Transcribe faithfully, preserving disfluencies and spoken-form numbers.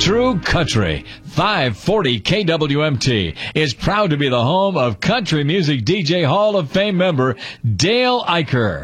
True Country. five forty K W M T is proud to be the home of country music D J Hall of Fame member Dale Eicher.